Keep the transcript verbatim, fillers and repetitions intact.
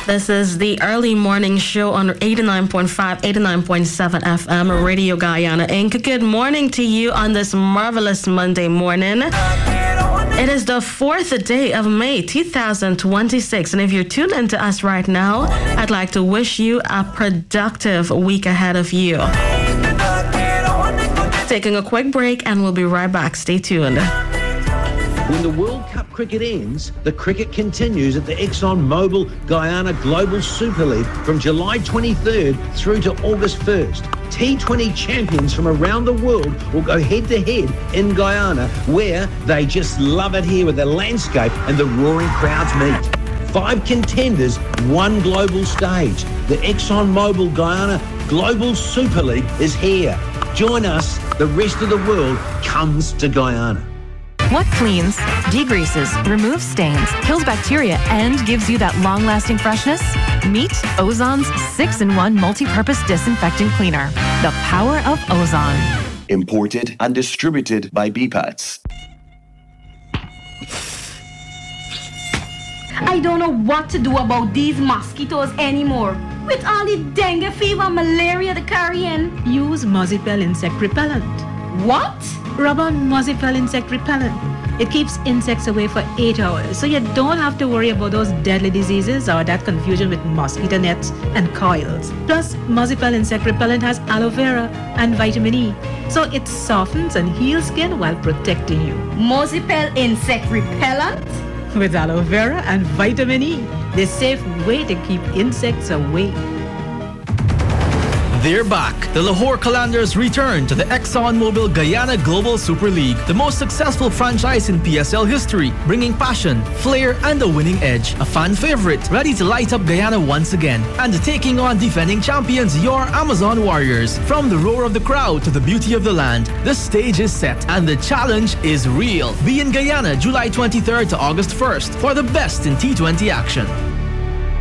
This is the early morning show on eighty-nine point five, eighty-nine point seven F M, Radio Guyana Incorporated. Good morning to you on this marvelous Monday morning. It is the fourth day of May, two thousand twenty-six. And if you're tuned into us right now, I'd like to wish you a productive week ahead of you. Taking a quick break and we'll be right back. Stay tuned. When the World Cup cricket ends, the cricket continues at the Exxon Mobil Guyana Global Super League from July twenty-third through to August first. T twenty champions from around the world will go head-to-head in Guyana, where they just love it here with the landscape and the roaring crowds meet. Five contenders, one global stage. The Exxon Mobil Guyana Global Super League is here. Join us. The rest of the world comes to Guyana. What cleans, degreases, removes stains, kills bacteria, and gives you that long-lasting freshness? Meet Ozon's six in one multi-purpose disinfectant cleaner. The power of Ozon. Imported and distributed by B PATS. I don't know what to do about these mosquitoes anymore. With all the dengue fever, malaria they're carrying. Use Mozipel insect repellent. What? Rub on Mozipel insect repellent. It keeps insects away for eight hours, so you don't have to worry about those deadly diseases or that confusion with mosquito nets and coils. Plus, Mozipel insect repellent has aloe vera and vitamin E, so it softens and heals skin while protecting you. Mozipel insect repellent? With aloe vera and vitamin E, the safe way to keep insects away. They're back. The Lahore Qalandars return to the Exxon Mobil Guyana Global Super League, the most successful franchise in P S L history, bringing passion, flair, and a winning edge. A fan favorite, ready to light up Guyana once again, and taking on defending champions, your Amazon Warriors. From the roar of the crowd to the beauty of the land, the stage is set, and the challenge is real. Be in Guyana July twenty-third to August first for the best in T twenty action.